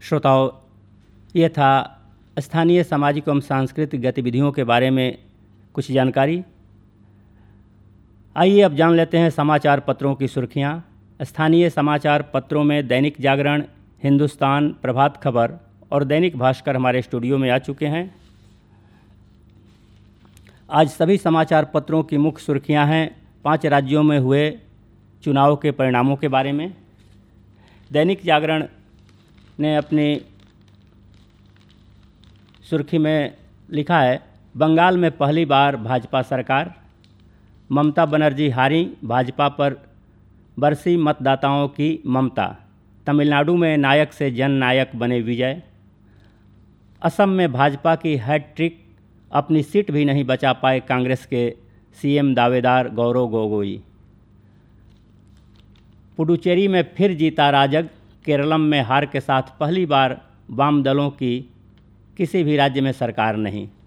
श्रोताओं, ये था स्थानीय सामाजिक एवं सांस्कृतिक गतिविधियों के बारे में कुछ जानकारी। आइए अब जान लेते हैं समाचार पत्रों की सुर्खियां। स्थानीय समाचार पत्रों में दैनिक जागरण, हिंदुस्तान, प्रभात खबर और दैनिक भास्कर हमारे स्टूडियो में आ चुके हैं। आज सभी समाचार पत्रों की मुख्य सुर्खियां हैं 5 राज्यों में हुए चुनाव के परिणामों के बारे में। दैनिक जागरण ने अपनी सुर्खी में लिखा है, बंगाल में पहली बार भाजपा सरकार, ममता बनर्जी हारी, भाजपा पर बरसी मतदाताओं की ममता। तमिलनाडु में नायक से जननायक बने विजय। असम में भाजपा की हैट्रिक, अपनी सीट भी नहीं बचा पाए कांग्रेस के सीएम दावेदार गौरव गोगोई। पुडुचेरी में फिर जीता राजग, केरलम में हार के साथ पहली बार वाम दलों की किसी भी राज्य में सरकार नहीं।